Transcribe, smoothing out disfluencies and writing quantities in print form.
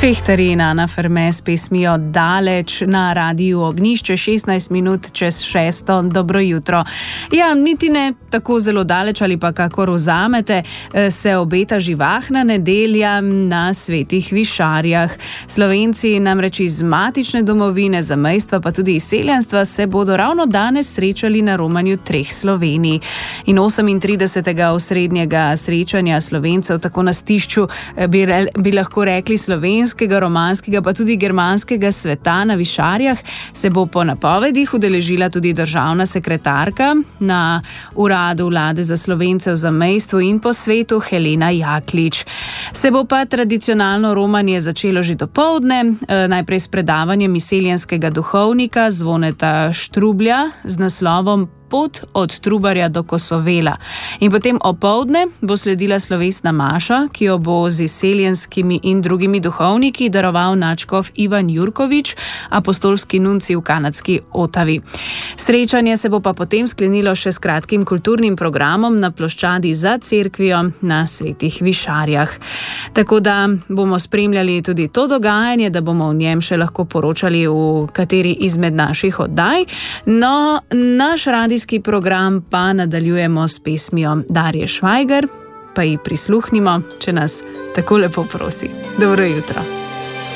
Fehtari in Ana Ferme s pesmijo Daleč na Radiu Ognjišče, 16 minut čez 6. Dobro jutro. Ja, niti ne tako zelo daleč ali pa kakor vzamete, se obeta živahna nedelja na Svetih Višarjah. Slovenci namreč iz matične domovine, zamejstva pa tudi izseljenstva se bodo ravno danes srečali na romanju 3 Slovenij. In 38. osrednjega srečanja Slovencev tako na stišču bi lahko rekli slovenskega, romanskega pa tudi germanskega sveta na Višarjah se bo po napovedih udeležila tudi državna sekretarka na Uradu Vlade za Slovence v zamejstvu in po svetu Helena Jaklič. Se bo pa tradicionalno romanje začelo že dopoldne, najprej s predavanjem izseljenskega duhovnika Zvoneta Štrublja z naslovom Pot od Trubarja do Kosovela. In potem opoldne bo sledila slovesna maša, ki jo bo z izseljenskimi in drugimi duhovniki daroval nadškof Ivan Jurkovič, apostolski nuncij v kanadski Otavi. Srečanje se bo pa potem sklenilo še s kratkim kulturnim programom na ploščadi za cerkvijo na Svetih Višarjah. Tako da bomo spremljali tudi to dogajanje, da bomo v njem še lahko poročali v kateri izmed naših oddaj. No, naš radijski program pa nadaljujemo s pesmijo Darje Švajger, pa ji prisluhnimo, če nas tako lepo prosi. Dobro jutro.